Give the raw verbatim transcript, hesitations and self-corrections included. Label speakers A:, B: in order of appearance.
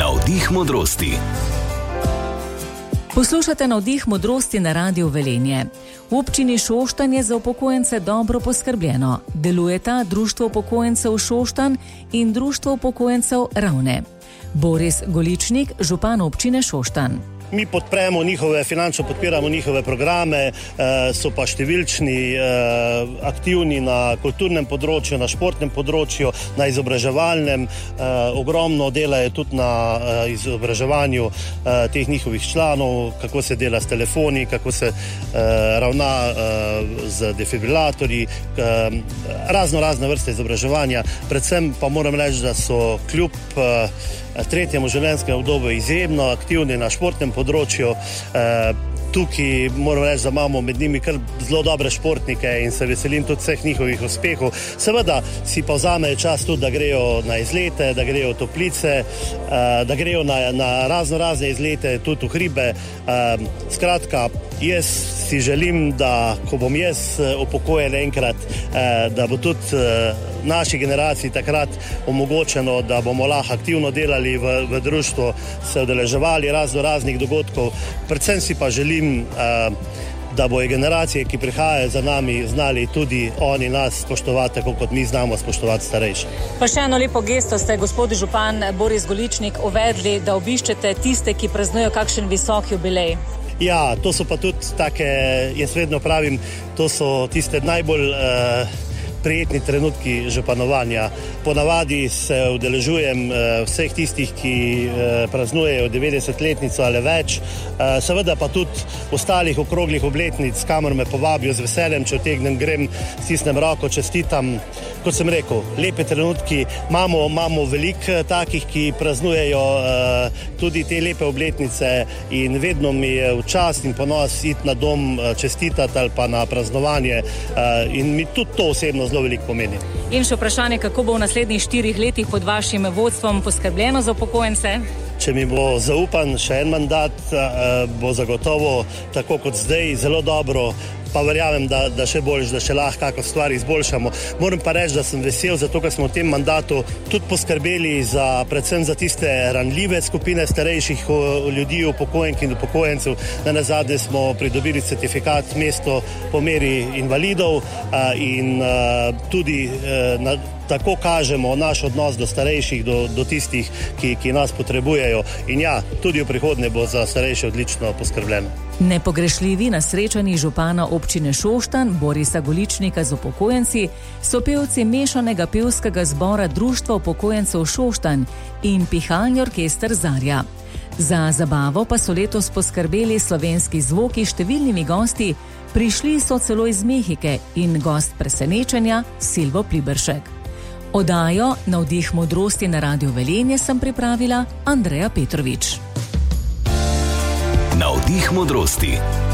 A: Navdih modrosti.
B: Poslušate Navdih modrosti na Radiu Velenje. V občini Šoštanj je za upokojence dobro poskrbljeno. Delujeta Društvo upokojencev Šoštanj in Društvo upokojencev Ravne. Boris Goličnik, župan občine Šoštanj.
C: Mi podpremo njihove, finančno podpiramo njihove programe, so pa številčni, aktivni na kulturnem področju, na športnem področju, na izobraževalnem, ogromno delajo tudi na izobraževanju teh njihovih članov, kako se dela s telefoni, kako se ravna z defibrilatorji, razno razne vrste izobraževanja. Predvsem pa moram reči, da so kljub tretjemu življenjskemu obdobju izjemno aktivni na športnem področju. Tukaj moram reči, da imamo med njimi kar zelo dobre športnike in se veselim tudi vseh njihovih uspehov. Seveda si pa vzamejo čas tudi, da grejo na izlete, da grejo v toplice, da grejo na, na razno razne izlete, tudi v hribe. Skratka, jaz si želim, da ko bom jaz upokojen enkrat, da bo tudi naši generaciji takrat omogočeno, da bomo lahko aktivno delali v, v društvu, se udeleževali razno raznih dogodkov. Predvsem si pa želim, da bojo generacije, ki prihajajo za nami, znali tudi oni nas spoštovati, tako kot mi znamo spoštovati starejše.
B: Pa še eno lepo gesto ste, gospod župan Boris Goličnik, uvedli, da obiščete tiste, ki praznujejo kakšen visok jubilej.
C: Ja, to so pa tudi take, jaz vedno pravim, to so tiste najbolj uh, prijetni trenutki županovanja. Ponavadi se udeležujem uh, vseh tistih, ki uh, praznujejo devetdesetletnico ali več, uh, seveda pa tudi ostalih okroglih obletnic, kamor me povabijo z veseljem, če otegnem, grem, stisnem roko, čestitam. Kot sem rekel, lepe trenutki, imamo, imamo veliko takih, ki praznujejo uh, tudi te lepe obletnice in vedno mi je v čast in ponos iti na dom uh, čestitati ali pa na praznovanje uh, in mi tudi to osebno zelo veliko pomeni.
B: In še vprašanje, kako bo v naslednjih štirih letih pod vašim vodstvom poskrbljeno za upokojence?
C: Če mi bo zaupan še en mandat, uh, bo zagotovo tako kot zdaj zelo dobro, pa verjamem, da, da še boljš, da še lahko kako stvari izboljšamo. Moram pa reči, da sem vesel, zato ker smo v tem mandatu tudi poskrbeli za, predvsem za tiste ranljive skupine starejših ljudi, upokojenk in upokojencev. Nenazadnje smo pridobili certifikat mesto po meri invalidov in tudi na tako kažemo naš odnos do starejših, do, do tistih, ki, ki nas potrebujejo. In ja, tudi v prihodnje bo za starejše odlično poskrbljeno.
B: Nepogrešljivi na srečanji župana občine Šoštanj Borisa Goličnika z upokojenci so pevci mešanega pevskega zbora Društva upokojencev Šoštanj in pihalni orkester Zarja. Za zabavo pa so letos poskrbeli slovenski zvoki s številnimi gosti, prišli so celo iz Mehike in gost presenečenja Silvo Pliberšek. Oddajo Navdih modrosti na Radiu Velenje sem pripravila Andreja Petrovič.
A: Navdih modrosti.